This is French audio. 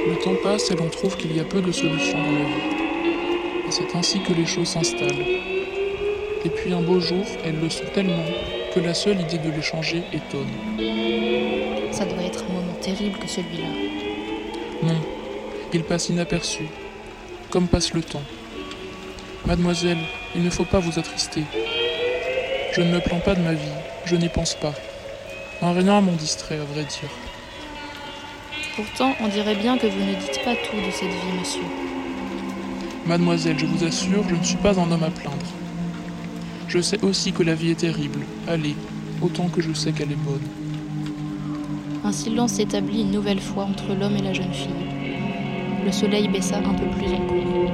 Le temps passe et l'on trouve qu'il y a peu de solutions dans la vie. Et c'est ainsi que les choses s'installent. Et puis un beau jour, elles le sont tellement que la seule idée de les changer étonne. Ça doit être un moment terrible que celui-là. Non, il passe inaperçu, comme passe le temps. Mademoiselle, il ne faut pas vous attrister. Je ne me plains pas de ma vie, je n'y pense pas. Un rien m'en distrait, à vrai dire. Pourtant, on dirait bien que vous ne dites pas tout de cette vie, monsieur. Mademoiselle, je vous assure, je ne suis pas un homme à plaindre. Je sais aussi que la vie est terrible, allez, autant que je sais qu'elle est bonne. Un silence s'établit une nouvelle fois entre l'homme et la jeune fille. Le soleil baissa un peu plus encore.